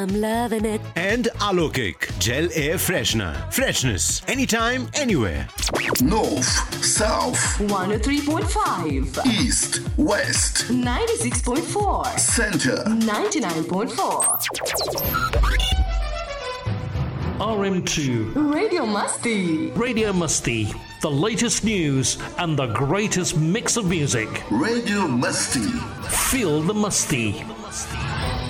I'm loving it. And Alokik Gel Air Freshener. Freshness anytime, anywhere. North, South, 103.5, East, West, 96.4, Center, 99.4. RM2 Radio Musti. Radio Musty, the latest news and the greatest mix of music. Radio Musty. Feel the Musty.